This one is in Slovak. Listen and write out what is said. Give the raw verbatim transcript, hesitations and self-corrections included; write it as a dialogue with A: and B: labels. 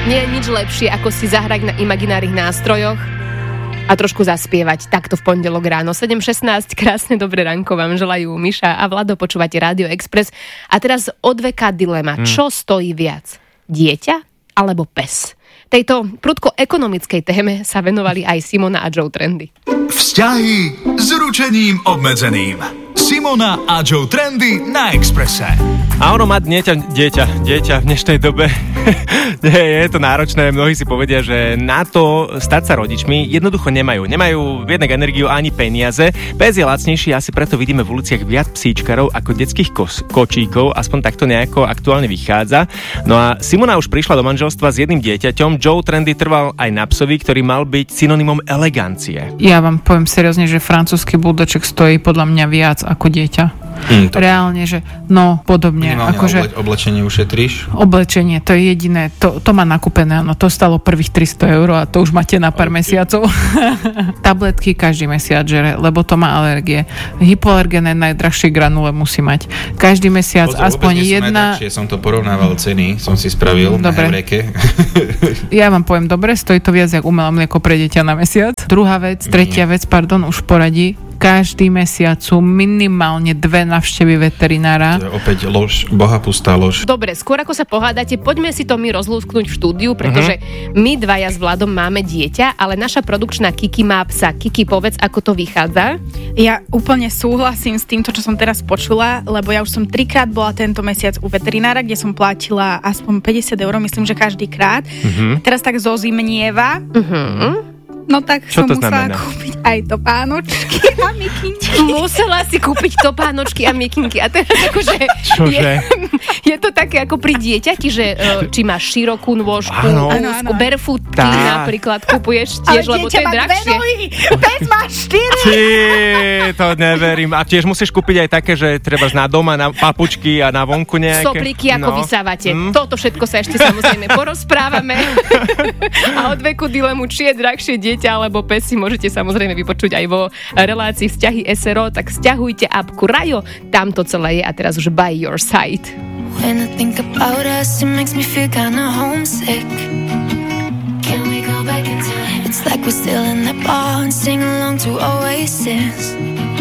A: Nie je nič lepšie, ako si zahrať na imaginárnych nástrojoch a trošku zaspievať takto v pondelok ráno. sedem šestnásť, krásne dobré ránko vám želajú Miša a Vlado, počúvate Rádio Express. A teraz odveká dilema. Hmm. Čo stojí viac? Dieťa alebo pes? Tejto prudko ekonomickej téme sa venovali aj Simona a Joe Trendy.
B: Vzťahy s ručením obmedzeným. Simona a Joe Trendy na Expresse.
C: A ono má dieťa, dieťa, dieťa v dnešnej dobe. Nie, je to náročné. Mnohí si povedia, že na to stať sa rodičmi jednoducho nemajú. Nemajú jednak energiu ani peniaze. Pes je lacnejší, asi preto vidíme v uliciach viac psíčkarov ako detských kos- kočíkov. Aspoň takto nejako aktuálne vychádza. No a Simona už prišla do manželstva s jedným dieťaťom. Joe Trendy trval aj na psovi, ktorý mal byť synonymom elegancie.
D: Ja vám poviem seriózne, že francúzsky buldoček stojí podľa mňa viac ako dieťa. Mm, to... Reálne, že no, podobne. Akože,
E: oble- oblečenie ušetríš?
D: Oblečenie, to je jediné. To, to má nakúpené, no to stalo prvých tristo eur a to už máte na pár okay. mesiacov. Tabletky každý mesiac žere, lebo to má alergie. Hypoalergénne najdrahšie granule musí mať. Každý mesiac Pozor, aspoň jedna...
E: Najdrahšie, som to porovnával ceny, som si spravil dobre. Na Heureke.
D: Ja vám poviem, dobre, stojí to viac, jak umelé mlieko pre dieťa na mesiac. Druhá vec, tretia Nie. vec, pardon, už poradí. Každý mesiac sú minimálne dve návštevy veterinára.
E: To je opäť lož, bohapustá lož.
A: Dobre, skôr ako sa pohádate, poďme si to my rozlúsknuť v štúdiu, pretože uh-huh. my dvaja s Vladom máme dieťa, ale naša produkčná Kiki má psa. Kiki, povedz, ako to vychádza?
F: Ja úplne súhlasím s týmto, čo som teraz počula, lebo ja už som trikrát bola tento mesiac u veterinára, kde som platila aspoň päťdesiat eur, myslím, že každý krát. Uh-huh. Teraz tak zozimnieva. Uh-huh. No tak
C: Čo
F: som
C: to
F: musela
C: znamená?
F: kúpiť aj topánočky a mikinky.
A: Musela si kúpiť topánočky a mikinky. A teraz akože...
C: Čože?
A: Je, je to také ako pri dieťati, že uh, či máš širokú nôžku,
C: áno.
A: úzku, barefootky napríklad kupuješ tiež, lebo to je drahšie.
F: Pes má štyri.
C: Ty, to neverím. A tiež musíš kúpiť aj také, že treba na doma, na papučky a na vonku nejaké.
A: Sopliky, ako
C: no.
A: vysávate.
C: Mm.
A: Toto všetko sa ešte samozrejme porozprávame. A od veku dilemu, či je drahšie dieťa alebo pes, si môžete samozrejme vypočuť aj vo relácii Vzťahy es er o, tak sťahujte apku Rajo, tam to celé je a teraz už by your side.
G: When I think about us, it makes me feel kinda homesick. Can we go back in time? It's like we're still in that bar and sing along to Oasis.